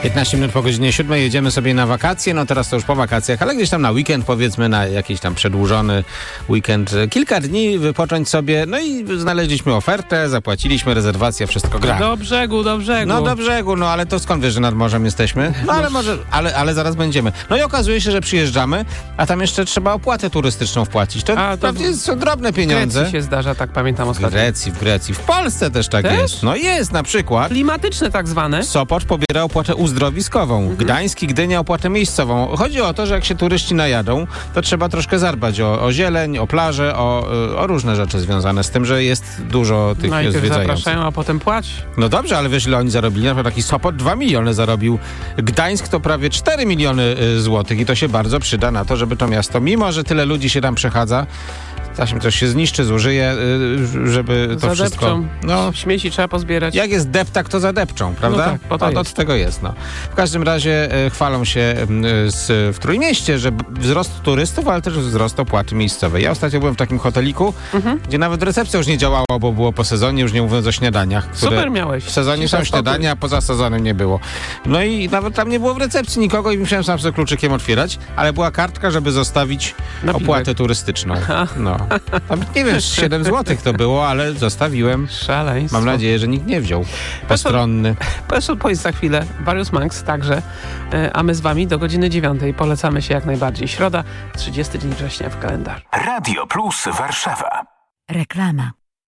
15 minut po godzinie 7 jedziemy sobie na wakacje, no teraz to już po wakacjach, ale gdzieś tam na weekend, powiedzmy na jakiś tam przedłużony weekend, kilka dni wypocząć sobie, no i znaleźliśmy ofertę, zapłaciliśmy, rezerwacja, wszystko gra. Do brzegu. No do brzegu, no ale to skąd wiesz, że nad morzem jesteśmy? No ale może, ale zaraz będziemy. No i okazuje się, że przyjeżdżamy, a tam jeszcze trzeba opłatę turystyczną wpłacić. To wprawdzie są drobne pieniądze. W Grecji się zdarza, tak pamiętam ostatnio. W Grecji. W Polsce też tak jest. No jest, na przykład. Klimatyczne tak zwane. Sopot pobiera opłatę uzdrowiskową. Gdańsk i Gdynia opłatę miejscową. Chodzi o to, że jak się turyści najadą, to trzeba troszkę zadbać o zieleń, o plaże, o różne rzeczy związane z tym, że jest dużo tych Najpierw zwiedzających. zapraszają, a potem płać. No dobrze, ale wiesz, ile oni zarobili? Na przykład taki Sopot 2 miliony zarobił. Gdańsk to prawie 4 miliony złotych i to się bardzo przyda na to, żeby to miasto, mimo że tyle ludzi się tam przechadza, czasem coś się zniszczy, zużyje, żeby to Zadepczą. wszystko... No, Śmieci trzeba pozbierać. jak jest deptak, to zadepczą, prawda? No tak, po to jest. Od tego jest, no. W każdym razie chwalą się w Trójmieście, że wzrost turystów, ale też wzrost opłaty miejscowej. Ja ostatnio byłem w takim hoteliku, gdzie nawet recepcja już nie działała, bo było po sezonie, już nie mówiąc o śniadaniach. Super miałeś. W sezonie są śniadania, a poza sezonem nie było. No i nawet tam nie było w recepcji nikogo i musiałem sam sobie kluczykiem otwierać, ale była kartka, żeby zostawić Napiwek. opłatę turystyczną. No. Tam, nie wiem, 7 złotych to było, ale zostawiłem. Szaleństwo. Mam nadzieję, że nikt nie wziął. Postronny. Peszu powiedz za chwilę. Various Monks także. A my z wami do godziny 9. Polecamy się jak najbardziej. Środa, 30 dzień września w kalendarzu. Radio Plus Warszawa. Reklama.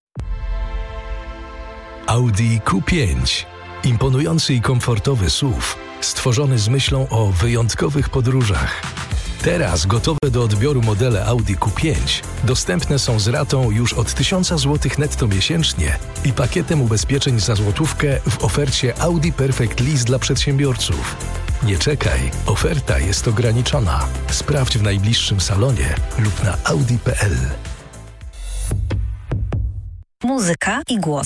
Audi Q5. Imponujący i komfortowy SUV, stworzony z myślą o wyjątkowych podróżach. Teraz gotowe do odbioru modele Audi Q5 dostępne są z ratą już od 1000 zł netto miesięcznie i pakietem ubezpieczeń za złotówkę w ofercie Audi Perfect Lease dla przedsiębiorców. Nie czekaj, oferta jest ograniczona. Sprawdź w najbliższym salonie lub na audi.pl. Muzyka i głos.